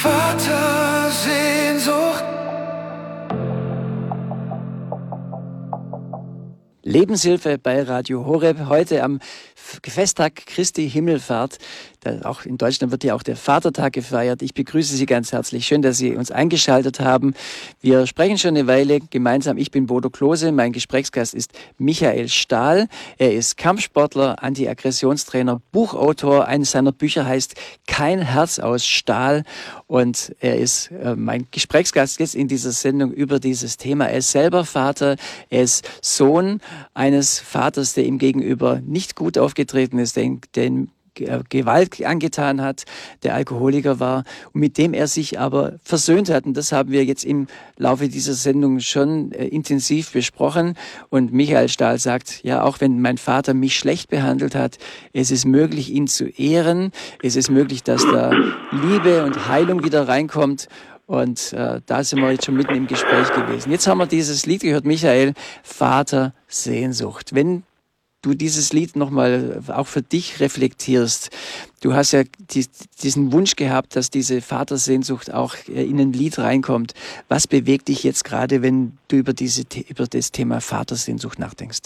Vatersehnsucht. Lebenshilfe bei Radio Horeb, heute am Festtag Christi Himmelfahrt. Auch in Deutschland wird ja auch der Vatertag gefeiert. Ich begrüße Sie ganz herzlich. Schön, dass Sie uns eingeschaltet haben. Wir sprechen schon eine Weile gemeinsam. Ich bin Bodo Klose. Mein Gesprächsgast ist Michael Stahl. Er ist Kampfsportler, Anti-Aggressionstrainer, Buchautor. Eines seiner Bücher heißt Kein Herz aus Stahl. Und er ist mein Gesprächsgast jetzt in dieser Sendung über dieses Thema. Er ist selber Vater. Er ist Sohn eines Vaters, der ihm gegenüber nicht gut aufgetreten ist, den Gewalt angetan hat, der Alkoholiker war und mit dem er sich aber versöhnt hat. Und das haben wir jetzt im Laufe dieser Sendung schon intensiv besprochen. Und Michael Stahl sagt, ja, auch wenn mein Vater mich schlecht behandelt hat, es ist möglich, ihn zu ehren. Es ist möglich, dass da Liebe und Heilung wieder reinkommt. Und da sind wir jetzt schon mitten im Gespräch gewesen. Jetzt haben wir dieses Lied gehört, Michael, Vatersehnsucht. Wenn du dieses Lied nochmal auch für dich reflektierst, du hast ja diesen Wunsch gehabt, dass diese Vatersehnsucht auch in ein Lied reinkommt. Was bewegt dich jetzt gerade, wenn du über das Thema Vatersehnsucht nachdenkst?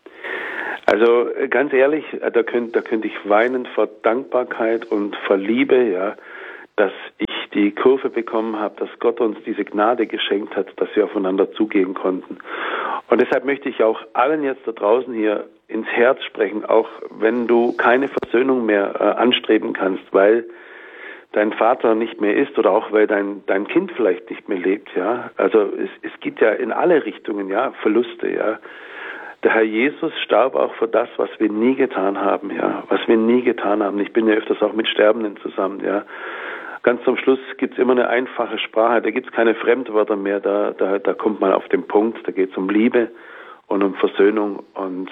Also ganz ehrlich, da könnte ich weinen vor Dankbarkeit und vor Liebe, ja, dass ich die Kurve bekommen habe, dass Gott uns diese Gnade geschenkt hat, dass wir aufeinander zugehen konnten. Und deshalb möchte ich auch allen jetzt da draußen hier ins Herz sprechen, auch wenn du keine Versöhnung mehr anstreben kannst, weil dein Vater nicht mehr ist oder auch weil dein Kind vielleicht nicht mehr lebt, ja. Also es gibt ja in alle Richtungen, ja, Verluste, ja. Der Herr Jesus starb auch für das, was wir nie getan haben, ja, was wir nie getan haben. Ich bin ja öfters auch mit Sterbenden zusammen, ja. Ganz zum Schluss gibt's immer eine einfache Sprache, da gibt's keine Fremdwörter mehr, da kommt man auf den Punkt, da geht's um Liebe und um Versöhnung. Und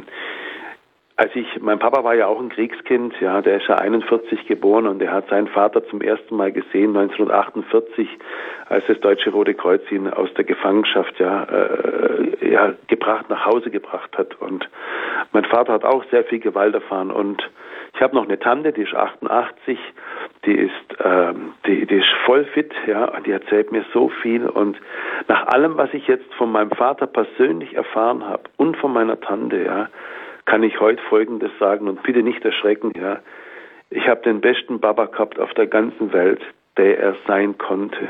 mein Papa war ja auch ein Kriegskind, ja, der ist ja 41 geboren und er hat seinen Vater zum ersten Mal gesehen, 1948, als das Deutsche Rote Kreuz ihn aus der Gefangenschaft nach Hause gebracht hat. Und mein Vater hat auch sehr viel Gewalt erfahren. Und ich habe noch eine Tante, die ist 88, die ist voll fit, ja, die erzählt mir so viel. Und nach allem, was ich jetzt von meinem Vater persönlich erfahren habe und von meiner Tante, ja, kann ich heute Folgendes sagen und bitte nicht erschrecken, ja. Ich habe den besten Papa gehabt auf der ganzen Welt, der er sein konnte.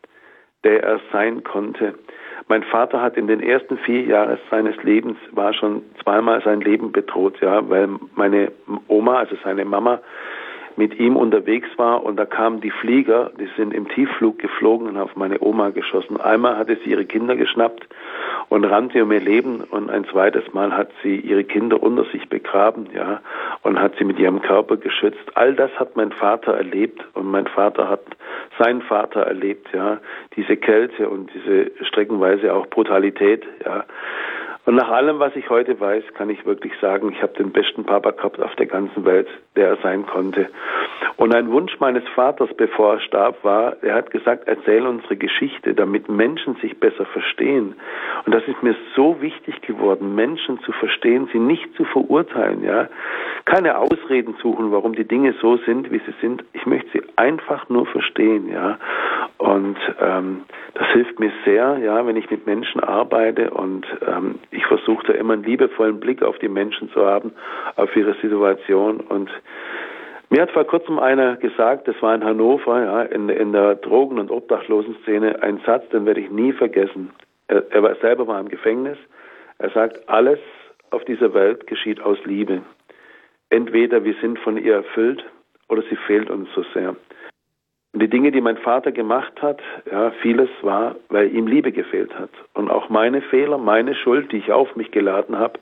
Mein Vater hat in den ersten 4 Jahren seines Lebens, war schon zweimal sein Leben bedroht, ja, weil meine Oma, also seine Mama, mit ihm unterwegs war und da kamen die Flieger, die sind im Tiefflug geflogen und auf meine Oma geschossen. Einmal hatte sie ihre Kinder geschnappt und rannte um ihr Leben und ein zweites Mal hat sie ihre Kinder unter sich begraben, ja, und hat sie mit ihrem Körper geschützt. All das hat mein Vater erlebt und mein Vater hat seinen Vater erlebt, ja, diese Kälte und diese streckenweise auch Brutalität, ja. Und nach allem, was ich heute weiß, kann ich wirklich sagen, ich habe den besten Papa gehabt auf der ganzen Welt, der er sein konnte. Und ein Wunsch meines Vaters, bevor er starb, war, er hat gesagt, erzähl unsere Geschichte, damit Menschen sich besser verstehen. Und das ist mir so wichtig geworden, Menschen zu verstehen, sie nicht zu verurteilen, ja. Keine Ausreden suchen, warum die Dinge so sind, wie sie sind. Ich möchte sie einfach nur verstehen, ja. Und das hilft mir sehr, ja, wenn ich mit Menschen arbeite und ich versuche da immer einen liebevollen Blick auf die Menschen zu haben, auf ihre Situation. Und mir hat vor kurzem einer gesagt, das war in Hannover, ja, in der Drogen- und Obdachlosenszene, ein Satz, den werde ich nie vergessen. Er selber war im Gefängnis. Er sagt, alles auf dieser Welt geschieht aus Liebe. Entweder wir sind von ihr erfüllt oder sie fehlt uns so sehr. Und die Dinge, die mein Vater gemacht hat, ja, vieles war, weil ihm Liebe gefehlt hat. Und auch meine Fehler, meine Schuld, die ich auf mich geladen habe,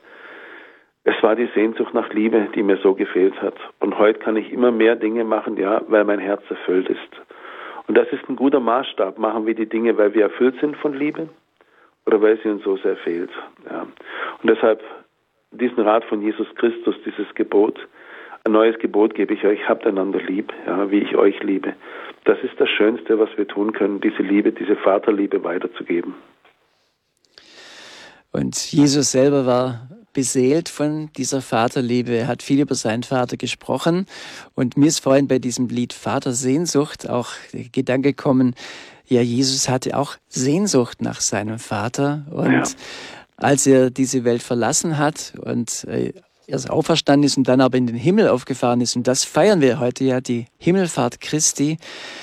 es war die Sehnsucht nach Liebe, die mir so gefehlt hat. Und heute kann ich immer mehr Dinge machen, ja, weil mein Herz erfüllt ist. Und das ist ein guter Maßstab. Machen wir die Dinge, weil wir erfüllt sind von Liebe oder weil sie uns so sehr fehlt. Ja. Und deshalb diesen Rat von Jesus Christus, dieses Gebot, ein neues Gebot gebe ich euch, habt einander lieb, ja, wie ich euch liebe. Das ist das Schönste, was wir tun können, diese Liebe, diese Vaterliebe weiterzugeben. Und Jesus selber war beseelt von dieser Vaterliebe. Er hat viel über seinen Vater gesprochen und mir ist vorhin bei diesem Lied Vatersehnsucht auch der Gedanke gekommen, ja, Jesus hatte auch Sehnsucht nach seinem Vater und als er diese Welt verlassen hat und erst auferstanden ist und dann aber in den Himmel aufgefahren ist, und das feiern wir heute ja, die Himmelfahrt Christi,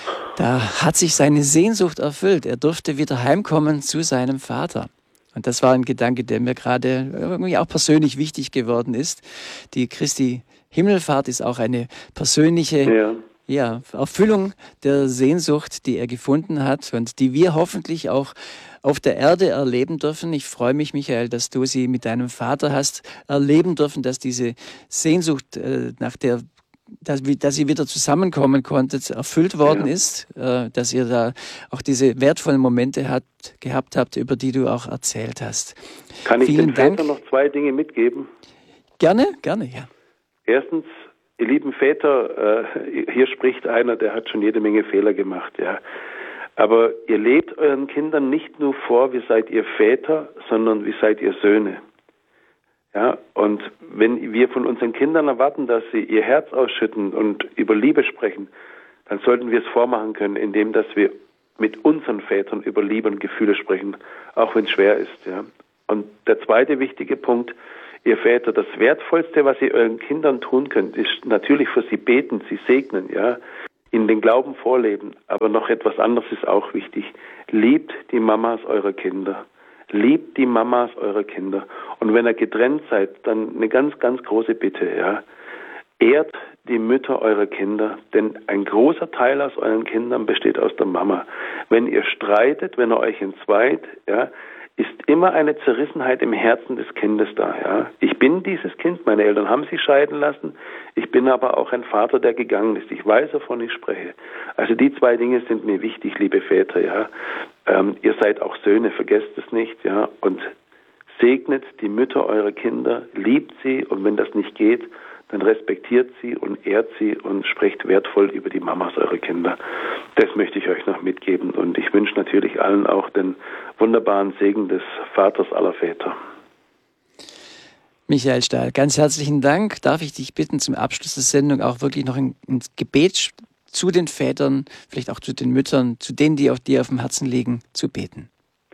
da hat sich seine Sehnsucht erfüllt. Er durfte wieder heimkommen zu seinem Vater. Und das war ein Gedanke, der mir gerade irgendwie auch persönlich wichtig geworden ist. Die Christi Himmelfahrt ist auch eine persönliche Erfüllung der Sehnsucht, die er gefunden hat und die wir hoffentlich auch auf der Erde erleben dürfen. Ich freue mich, Michael, dass du sie mit deinem Vater hast erleben dürfen, dass diese Sehnsucht dass ihr wieder zusammenkommen konntet, erfüllt worden ist, dass ihr da auch diese wertvollen Momente gehabt habt, über die du auch erzählt hast. Kann ich den Vätern noch 2 Dinge mitgeben? Gerne, ja. Erstens, ihr lieben Väter, hier spricht einer, der hat schon jede Menge Fehler gemacht, ja. Aber ihr lebt euren Kindern nicht nur vor, wie seid ihr Väter, sondern wie seid ihr Söhne. Ja, und wenn wir von unseren Kindern erwarten, dass sie ihr Herz ausschütten und über Liebe sprechen, dann sollten wir es vormachen können, indem dass wir mit unseren Vätern über Liebe und Gefühle sprechen, auch wenn es schwer ist. Ja. Und der zweite wichtige Punkt, ihr Väter, das Wertvollste, was ihr euren Kindern tun könnt, ist natürlich für sie beten, sie segnen, ja, ihnen den Glauben vorleben. Aber noch etwas anderes ist auch wichtig. Liebt die Mamas eurer Kinder. Liebt die Mamas eurer Kinder. Und wenn ihr getrennt seid, dann eine ganz, ganz große Bitte, ja. Ehrt die Mütter eurer Kinder, denn ein großer Teil aus euren Kindern besteht aus der Mama. Wenn ihr streitet, wenn ihr euch entzweit, ja, ist immer eine Zerrissenheit im Herzen des Kindes da, ja. Ich bin dieses Kind, meine Eltern haben sich scheiden lassen, ich bin aber auch ein Vater, der gegangen ist. Ich weiß, wovon ich spreche. Also die 2 Dinge sind mir wichtig, liebe Väter, ja. Ihr seid auch Söhne, vergesst es nicht, ja. Und segnet die Mütter eurer Kinder, liebt sie und wenn das nicht geht, dann respektiert sie und ehrt sie und sprecht wertvoll über die Mamas eurer Kinder. Das möchte ich euch noch mitgeben und ich wünsche natürlich allen auch den wunderbaren Segen des Vaters aller Väter. Michael Stahl, ganz herzlichen Dank. Darf ich dich bitten, zum Abschluss der Sendung auch wirklich noch ein Gebet zu den Vätern, vielleicht auch zu den Müttern, zu denen, die auf dir auf dem Herzen liegen, zu beten?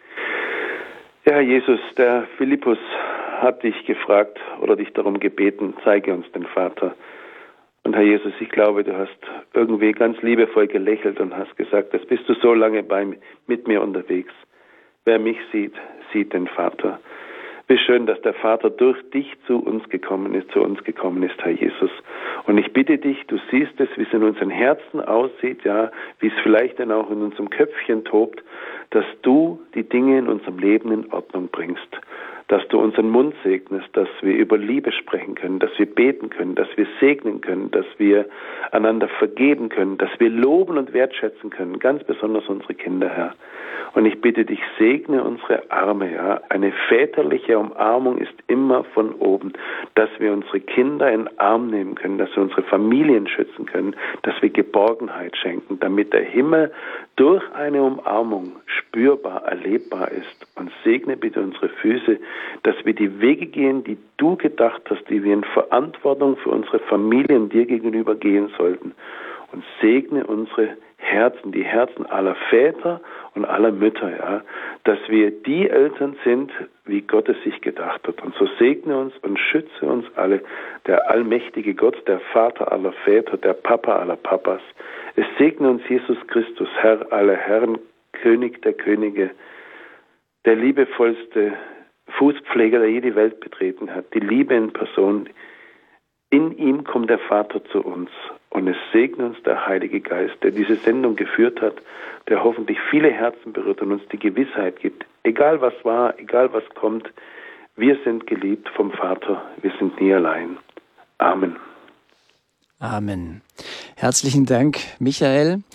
Ja, Herr Jesus, der Philippus hat dich gefragt oder dich darum gebeten, zeige uns den Vater. Und Herr Jesus, ich glaube, du hast irgendwie ganz liebevoll gelächelt und hast gesagt, das bist du so lange mit mir unterwegs. Wer mich sieht, sieht den Vater. Wie schön, dass der Vater durch dich zu uns gekommen ist, Herr Jesus. Und ich bitte dich, du siehst es, wie es in unseren Herzen aussieht, ja, wie es vielleicht dann auch in unserem Köpfchen tobt, dass du die Dinge in unserem Leben in Ordnung bringst. Dass du unseren Mund segnest, dass wir über Liebe sprechen können, dass wir beten können, dass wir segnen können, dass wir einander vergeben können, dass wir loben und wertschätzen können, ganz besonders unsere Kinder, Herr. Und ich bitte dich, segne unsere Arme, ja. Eine väterliche Umarmung ist immer von oben, dass wir unsere Kinder in den Arm nehmen können, dass wir unsere Familien schützen können, dass wir Geborgenheit schenken, damit der Himmel durch eine Umarmung spürbar, erlebbar ist. Und segne bitte unsere Füße, dass wir die Wege gehen, die du gedacht hast, die wir in Verantwortung für unsere Familien dir gegenüber gehen sollten. Und segne unsere Herzen, die Herzen aller Väter und aller Mütter, ja, dass wir die Eltern sind, wie Gott es sich gedacht hat. Und so segne uns und schütze uns alle, der allmächtige Gott, der Vater aller Väter, der Papa aller Papas. Es segne uns Jesus Christus, Herr aller Herren, König der Könige, der liebevollste Fußpfleger, der je die Welt betreten hat, die Liebe in Person. In ihm kommt der Vater zu uns und es segne uns der Heilige Geist, der diese Sendung geführt hat, der hoffentlich viele Herzen berührt und uns die Gewissheit gibt, egal was war, egal was kommt, wir sind geliebt vom Vater, wir sind nie allein. Amen. Amen. Herzlichen Dank, Michael.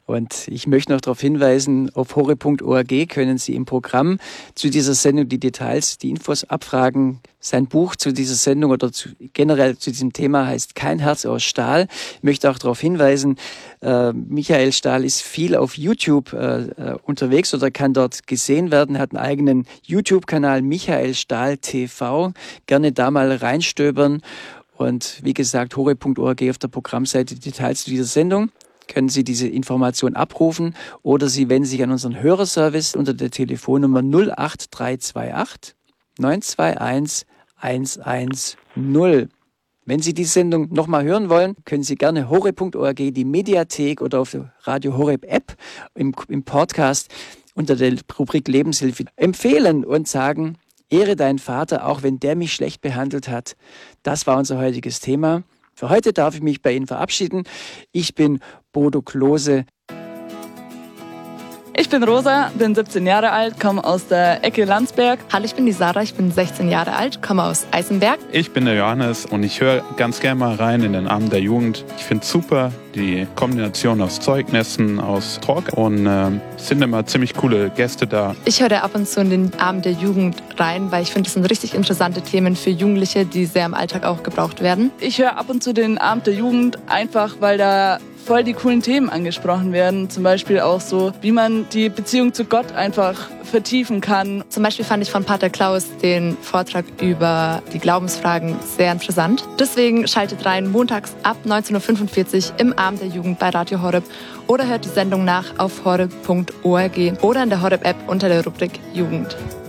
Und ich möchte noch darauf hinweisen, auf horeb.org können Sie im Programm zu dieser Sendung die Details, die Infos abfragen. Sein Buch zu dieser Sendung oder generell zu diesem Thema heißt Kein Herz aus Stahl. Ich möchte auch darauf hinweisen, Michael Stahl ist viel auf YouTube unterwegs oder kann dort gesehen werden, hat einen eigenen YouTube-Kanal Michael Stahl TV. Gerne da mal reinstöbern. Und wie gesagt, horeb.org auf der Programmseite Details zu dieser Sendung. Können Sie diese Information abrufen oder Sie wenden sich an unseren Hörerservice unter der Telefonnummer 08328 921 110. Wenn Sie die Sendung nochmal hören wollen, können Sie gerne horeb.org, die Mediathek oder auf der Radio Horeb App im Podcast unter der Rubrik Lebenshilfe empfehlen und sagen, ehre deinen Vater, auch wenn der mich schlecht behandelt hat. Das war unser heutiges Thema. Für heute darf ich mich bei Ihnen verabschieden. Ich bin Bodo Klose. Ich bin Rosa, bin 17 Jahre alt, komme aus der Ecke Landsberg. Hallo, ich bin die Sarah, ich bin 16 Jahre alt, komme aus Eisenberg. Ich bin der Johannes und ich höre ganz gerne mal rein in den Abend der Jugend. Ich finde es super, die Kombination aus Zeugnissen, aus Talk und sind immer ziemlich coole Gäste da. Ich höre ab und zu in den Abend der Jugend rein, weil ich finde, das sind richtig interessante Themen für Jugendliche, die sehr im Alltag auch gebraucht werden. Ich höre ab und zu den Abend der Jugend einfach, weil da voll die coolen Themen angesprochen werden. Zum Beispiel auch so, wie man die Beziehung zu Gott einfach vertiefen kann. Zum Beispiel fand ich von Pater Klaus den Vortrag über die Glaubensfragen sehr interessant. Deswegen schaltet rein montags ab 19.45 Uhr im Abend der Jugend bei Radio Horeb oder hört die Sendung nach auf horeb.org oder in der Horeb-App unter der Rubrik Jugend.